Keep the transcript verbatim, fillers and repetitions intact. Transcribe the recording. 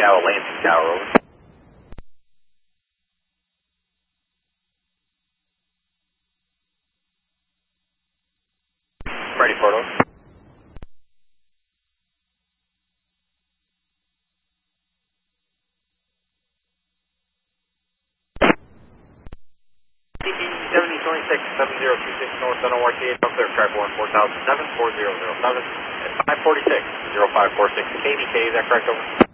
Tower, Lansing Tower, over. Ready for it, over. seventy twenty-six, seven zero two six North Center, R T A, clear track one four thousand seven, four zero zero seven, at five forty-six, zero five four six K D K, is that correct, over?